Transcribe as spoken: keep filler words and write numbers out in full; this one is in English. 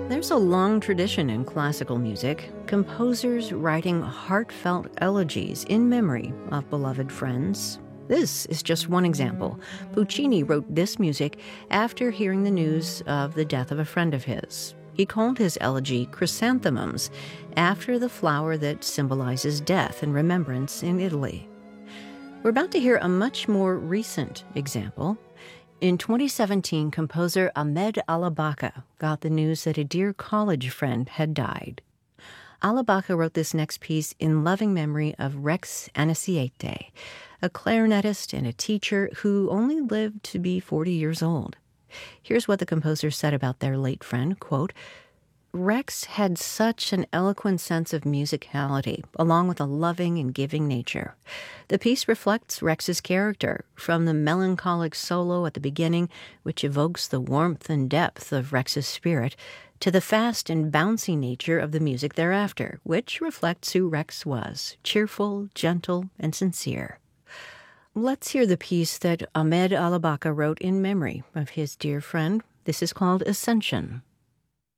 There's a long tradition in classical music, composers writing heartfelt elegies in memory of beloved friends. This is just one example. Puccini wrote this music after hearing the news of the death of a friend of his. He called his elegy Chrysanthemums, after the flower that symbolizes death and remembrance in Italy. We're about to hear a much more recent example. In twenty seventeen, composer Ahmed Alabaka got the news that a dear college friend had died. Alabaka wrote this next piece in loving memory of Rex Anissiete, a clarinetist and a teacher who only lived to be forty years old. Here's what the composer said about their late friend, quote, "Rex had such an eloquent sense of musicality, along with a loving and giving nature. The piece reflects Rex's character, from the melancholic solo at the beginning, which evokes the warmth and depth of Rex's spirit, to the fast and bouncy nature of the music thereafter, which reflects who Rex was, cheerful, gentle, and sincere." Let's hear the piece that Ahmed Alabaka wrote in memory of his dear friend. This is called Ascension.